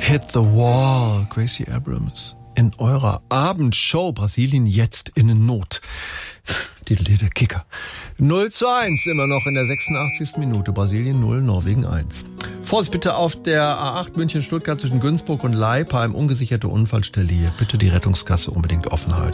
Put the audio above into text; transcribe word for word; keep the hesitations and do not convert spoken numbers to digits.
Hit the Wall, Gracie Abrams. In eurer Abendshow Brasilien jetzt in Not. Die der Kicker. null zu eins immer noch in der sechsundachtzigsten Minute. Brasilien null, Norwegen eins. Vorsicht bitte auf der A acht München-Stuttgart zwischen Günzburg und Leipheim. Ungesicherte Unfallstelle hier. Bitte die Rettungsgasse unbedingt offen halten.